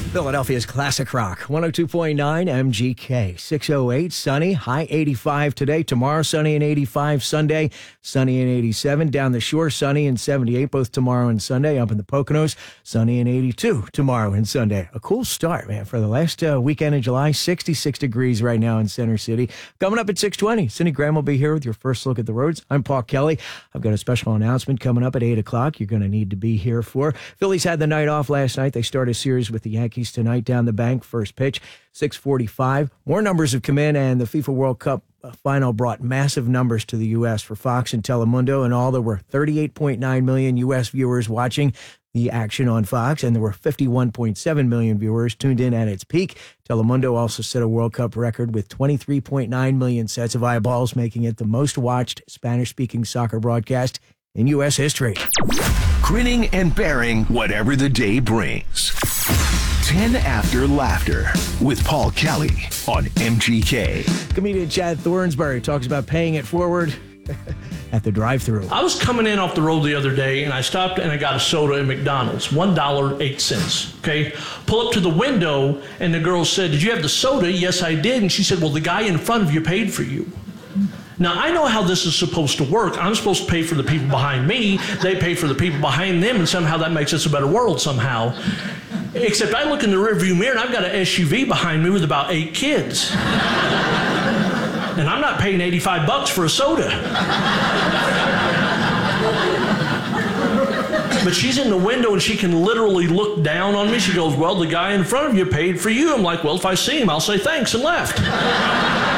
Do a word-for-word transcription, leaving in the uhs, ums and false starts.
Philadelphia's classic rock, one oh two point nine M G K. six oh eight, sunny, high eighty-five today. Tomorrow, sunny and eighty-five. Sunday, sunny and eighty-seven. Down the shore, sunny and seventy-eight, both tomorrow and Sunday. Up in the Poconos, sunny and eighty-two tomorrow and Sunday. A cool start, man, for the last uh, weekend in July. sixty-six degrees right now in Center City. Coming up at six twenty, Cindy Graham will be here with your first look at the roads. I'm Paul Kelly. I've got a special announcement coming up at eight o'clock you're going to need to be here for. Phillies had the night off last night. They start a series with the Yankees tonight down the bank. First pitch, six forty-five. More numbers have come in, and the FIFA World Cup final brought massive numbers to the U S for Fox and Telemundo. And all, there were thirty-eight point nine million U S viewers watching the action on Fox, and there were fifty-one point seven million viewers tuned in at its peak. Telemundo also set a World Cup record with twenty-three point nine million sets of eyeballs, making it the most watched Spanish-speaking soccer broadcast in U S history. Grinning and bearing whatever the day brings. ten after Laughter with Paul Kelly on M G K. Comedian Chad Thornsberry talks about paying it forward at the drive-thru. I was coming in off the road the other day, and I stopped and I got a soda at McDonald's, one dollar and eight cents, okay? Pull up to the window, and the girl said, "Did you have the soda?" "Yes, I did." And she said, "Well, the guy in front of you paid for you." Now, I know how this is supposed to work. I'm supposed to pay for the people behind me. They pay for the people behind them, and somehow that makes us a better world somehow. Except I look in the rearview mirror, and I've got an S U V behind me with about eight kids. And I'm not paying eighty-five bucks for a soda. But she's in the window, and she can literally look down on me. She goes, "Well, the guy in front of you paid for you." I'm like, "Well, if I see him, I'll say thanks," and left.